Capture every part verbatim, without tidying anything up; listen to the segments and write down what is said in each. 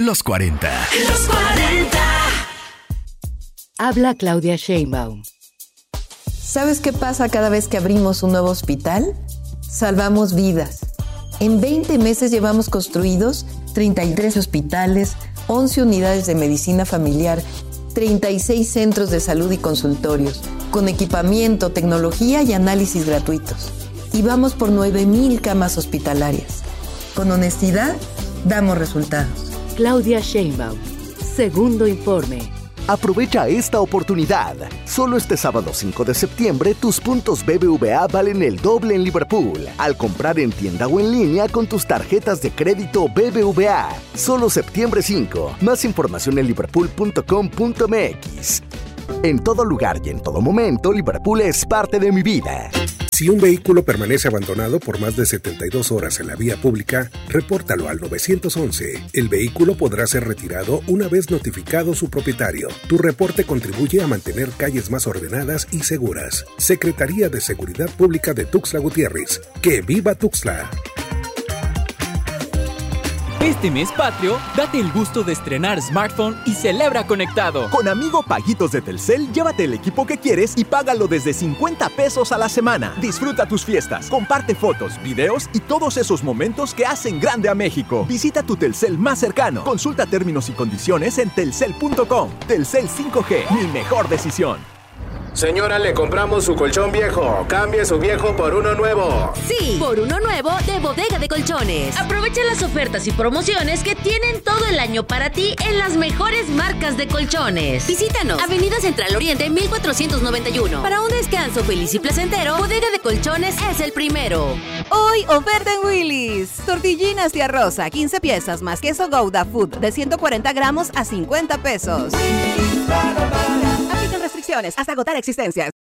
Los cuarenta. Los cuarenta. Habla Claudia Sheinbaum. ¿Sabes qué pasa cada vez que abrimos un nuevo hospital? Salvamos vidas. En veinte meses llevamos construidos treinta y tres hospitales, once unidades de medicina familiar, treinta y seis centros de salud y consultorios, con equipamiento, tecnología y análisis gratuitos. Y vamos por nueve mil camas hospitalarias. Con honestidad, damos resultados. Claudia Sheinbaum. Segundo informe. Aprovecha esta oportunidad. Solo este sábado cinco de septiembre, tus puntos B B V A valen el doble en Liverpool. Al comprar en tienda o en línea con tus tarjetas de crédito B B V A. Solo septiembre cinco. Más información en liverpool punto com punto m x. En todo lugar y en todo momento, Liverpool es parte de mi vida. Si un vehículo permanece abandonado por más de setenta y dos horas en la vía pública, repórtalo al nueve once. El vehículo podrá ser retirado una vez notificado su propietario. Tu reporte contribuye a mantener calles más ordenadas y seguras. Secretaría de Seguridad Pública de Tuxtla Gutiérrez. ¡Que viva Tuxtla! Este mes patrio, date el gusto de estrenar smartphone y celebra conectado. Con Amigo Paguitos de Telcel, llévate el equipo que quieres y págalo desde cincuenta pesos a la semana. Disfruta tus fiestas, comparte fotos, videos y todos esos momentos que hacen grande a México. Visita tu Telcel más cercano. Consulta términos y condiciones en telcel punto com. Telcel cinco G, mi mejor decisión. Señora, le compramos su colchón viejo. Cambie su viejo por uno nuevo. Sí, por uno nuevo de Bodega de Colchones. Aprovecha las ofertas y promociones que tienen todo el año para ti en las mejores marcas de colchones. Visítanos, Avenida Central Oriente mil cuatrocientos noventa y uno. Para un descanso feliz y placentero, Bodega de Colchones es el primero. Hoy, oferta en Willy's. Tortillinas de arroz a quince piezas más queso Gouda Food de ciento cuarenta gramos a cincuenta pesos. Aplican restricciones hasta agotar existencias.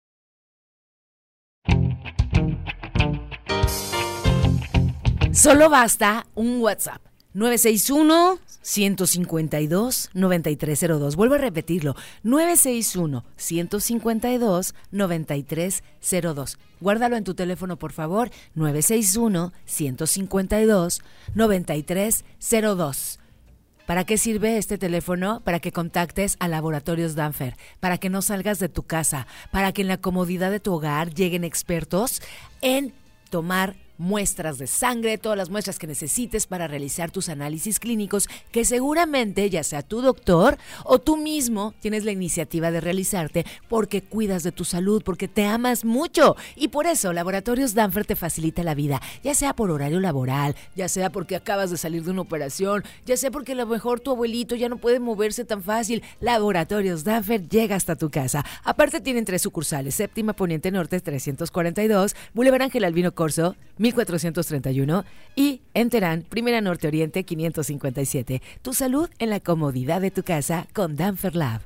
Solo basta un WhatsApp. nueve seis uno, uno cinco dos, nueve tres cero dos. Vuelvo a repetirlo. nueve seis uno, uno cinco dos, nueve tres cero dos. Guárdalo en tu teléfono, por favor. nueve seis uno, uno cinco dos, nueve tres cero dos. ¿Para qué sirve este teléfono? Para que contactes a Laboratorios Danfer, para que no salgas de tu casa, para que en la comodidad de tu hogar lleguen expertos en tomar muestras de sangre, todas las muestras que necesites para realizar tus análisis clínicos, que seguramente ya sea tu doctor o tú mismo tienes la iniciativa de realizarte porque cuidas de tu salud, porque te amas mucho. Y por eso Laboratorios Danfer te facilita la vida, ya sea por horario laboral, ya sea porque acabas de salir de una operación, ya sea porque a lo mejor tu abuelito ya no puede moverse tan fácil. Laboratorios Danfer llega hasta tu casa. Aparte tienen tres sucursales: Séptima Poniente Norte trescientos cuarenta y dos, Boulevard Ángel Albino Corzo mil cuatrocientos treinta y uno y en Terán, Primera Norte Oriente quinientos cincuenta y siete. Tu salud en la comodidad de tu casa con Danfer Lab.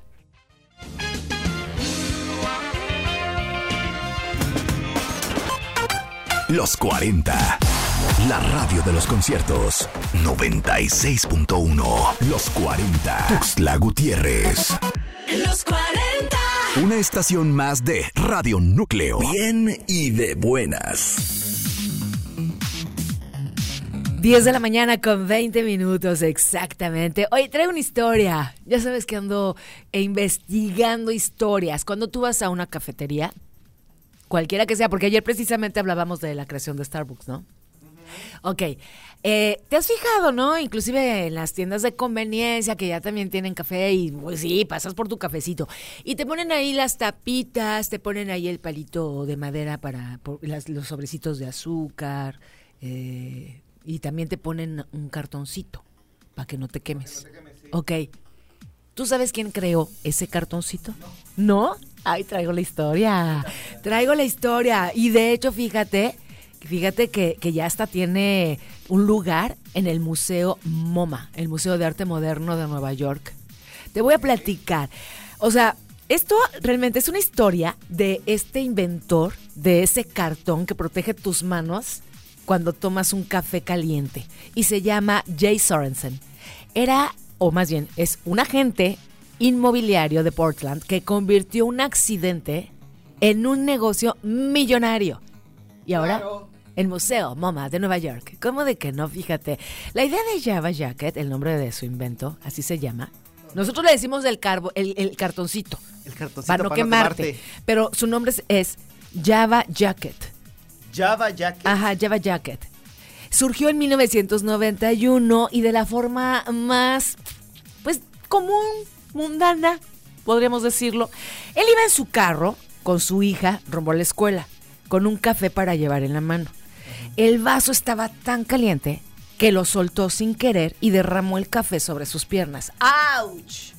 Los cuarenta. La radio de los conciertos. noventa y seis punto uno. Los cuarenta. Tuxtla Gutiérrez. Los cuarenta. Una estación más de Radio Núcleo. Bien y de buenas. diez de la mañana con veinte minutos exactamente. Oye, traigo una historia. Ya sabes que ando investigando historias. Cuando tú vas a una cafetería, cualquiera que sea, porque ayer precisamente hablábamos de la creación de Starbucks, ¿no? Uh-huh. Ok. Eh, ¿te has fijado, no? Inclusive en las tiendas de conveniencia que ya también tienen café y pues sí, pasas por tu cafecito. Y te ponen ahí las tapitas, te ponen ahí el palito de madera para por, las, los sobrecitos de azúcar, eh... y también te ponen un cartoncito para que no te quemes. No te quemes sí. Ok. ¿Tú sabes quién creó ese cartoncito? ¿No? Ay, traigo la historia. Traigo la historia. Y de hecho, fíjate, fíjate que, que ya hasta tiene un lugar en el Museo MoMA, el Museo de Arte Moderno de Nueva York. Te voy a platicar. O sea, esto realmente es una historia de este inventor de ese cartón que protege tus manos cuando tomas un café caliente, y se llama Jay Sorensen. Era, o más bien, es un agente inmobiliario de Portland que convirtió un accidente en un negocio millonario. Y ahora, claro. El Museo MoMA de Nueva York. ¿Cómo de que no? Fíjate. La idea de Java Jacket, el nombre de su invento, así se llama. Nosotros le decimos el, carbo, el, el cartoncito. El cartoncito para no para quemarte. No quemarte. Pero su nombre es, es Java Jacket. Java Jacket. Ajá, Java Jacket. Surgió en mil novecientos noventa y uno y de la forma más, pues, común, mundana, podríamos decirlo. Él iba en su carro con su hija rumbo a la escuela, con un café para llevar en la mano. El vaso estaba tan caliente que lo soltó sin querer y derramó el café sobre sus piernas. ¡Auch!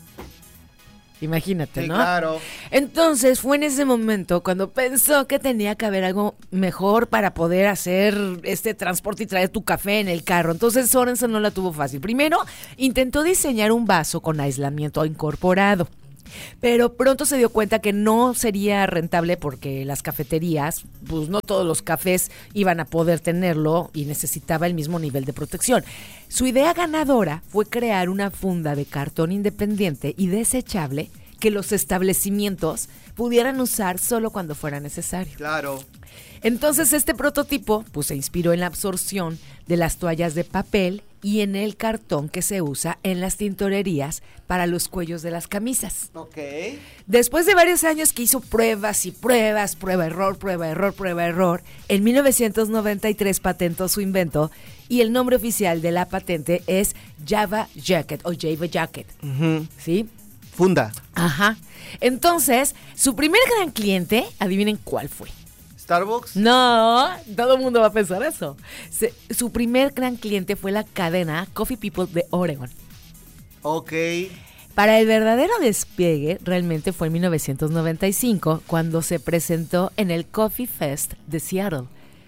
Imagínate, sí, ¿no? Claro. Entonces fue en ese momento cuando pensó que tenía que haber algo mejor para poder hacer este transporte y traer tu café en el carro. Entonces Sorensen no la tuvo fácil. Primero intentó diseñar un vaso con aislamiento incorporado, pero pronto se dio cuenta que no sería rentable porque las cafeterías, pues no todos los cafés iban a poder tenerlo y necesitaba el mismo nivel de protección. Su idea ganadora fue crear una funda de cartón independiente y desechable que los establecimientos pudieran usar solo cuando fuera necesario. Claro. Entonces este prototipo pues, se inspiró en la absorción de las toallas de papel y en el cartón que se usa en las tintorerías para los cuellos de las camisas. Ok. Después de varios años que hizo pruebas y pruebas, prueba, error, prueba, error, prueba, error, en mil novecientos noventa y tres patentó su invento y el nombre oficial de la patente es Java Jacket o Java Jacket. Uh-huh. ¿Sí? Funda. Ajá. Entonces, su primer gran cliente, adivinen cuál fue. ¿Starbucks? No, todo el mundo va a pensar eso. Se, su primer gran cliente fue la cadena Coffee People de Oregon. Ok. Para el verdadero despegue, realmente fue en mil novecientos noventa y cinco, cuando se presentó en el Coffee Fest de Seattle.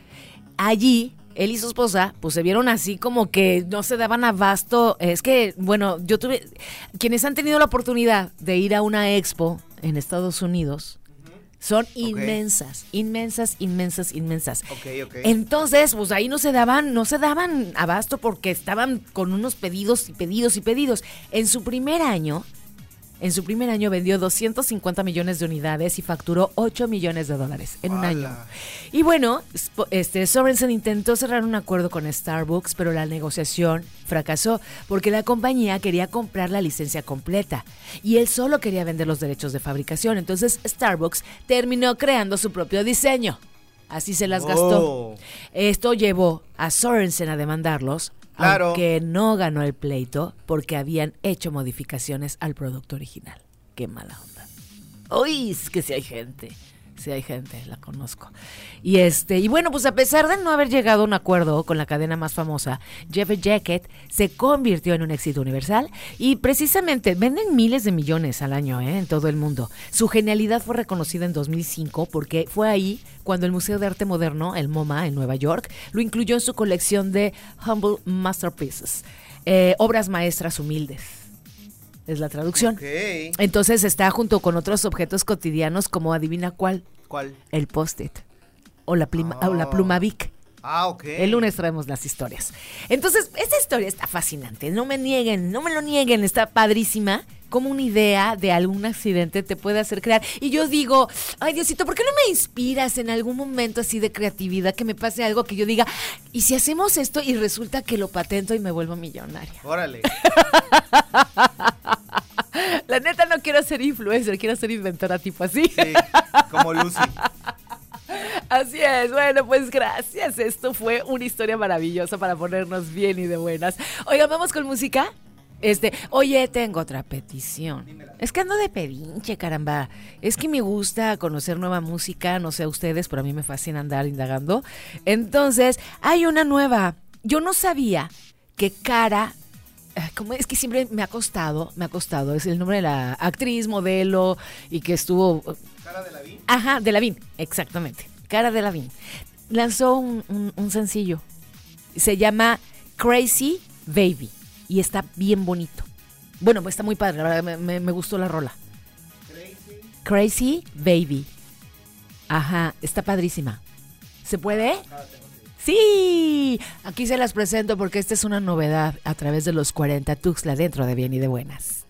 Allí, él y su esposa, pues se vieron así como que no se daban abasto. Es que, bueno, yo tuve... Quienes han tenido la oportunidad de ir a una expo en Estados Unidos... Son okay. inmensas, inmensas, inmensas, inmensas. Okay, okay. Entonces, pues ahí no se daban, no se daban abasto porque estaban con unos pedidos y pedidos y pedidos. En su primer año, en su primer año vendió doscientos cincuenta millones de unidades y facturó ocho millones de dólares en un ¡Hala! año. Y bueno, este Sorensen intentó cerrar un acuerdo con Starbucks, pero la negociación fracasó porque la compañía quería comprar la licencia completa y él solo quería vender los derechos de fabricación. Entonces Starbucks terminó creando su propio diseño. Así se las gastó. Oh. Esto llevó a Sorensen a demandarlos, claro. aunque no ganó el pleito porque habían hecho modificaciones al producto original. Qué mala onda. Uy, es que si hay gente. Sí hay gente, la conozco. Y este, y bueno, pues a pesar de no haber llegado a un acuerdo con la cadena más famosa, Java Jacket se convirtió en un éxito universal y precisamente venden miles de millones al año ¿eh? en todo el mundo. Su genialidad fue reconocida en dos mil cinco porque fue ahí cuando el Museo de Arte Moderno, el MoMA en Nueva York, lo incluyó en su colección de Humble Masterpieces, eh, obras maestras humildes. Es la traducción. Okay. Entonces está junto con otros objetos cotidianos como, adivina cuál. ¿Cuál? El post-it. O la, pluma, oh. o la pluma Bic. Ah, ok. El lunes traemos las historias. Entonces, esta historia está fascinante. No me nieguen, no me lo nieguen. Está padrísima. Como una idea de algún accidente te puede hacer crear. Y yo digo, ay Diosito, ¿por qué no me inspiras en algún momento así de creatividad? Que me pase algo que yo diga, ¿y si hacemos esto y resulta que lo patento y me vuelvo millonaria? Órale. La neta no quiero ser influencer, quiero ser inventora tipo así. Sí, como Lucy. Así es, bueno, pues gracias. Esto fue una historia maravillosa para ponernos bien y de buenas. Oigan, vamos con música. Este, oye, tengo otra petición. Dímela. Es que ando de pedinche, caramba. Es que me gusta conocer nueva música, no sé a ustedes, pero a mí me fascina andar indagando. Entonces, hay una nueva. Yo no sabía que Cara, como es que siempre me ha costado, me ha costado, es el nombre de la actriz, modelo, y que estuvo... ¿Cara Delevingne? Ajá, Delevingne, exactamente. Cara Delevingne. Lanzó un, un, un sencillo. Se llama Crazy Baby. Y está bien bonito. Bueno, pues está muy padre, la verdad, me, me, me gustó la rola. Crazy. Crazy Baby. Ajá, está padrísima. ¿Se puede? Sí, aquí se las presento porque esta es una novedad a través de los cuarenta Tuxtla dentro de Bien y de Buenas.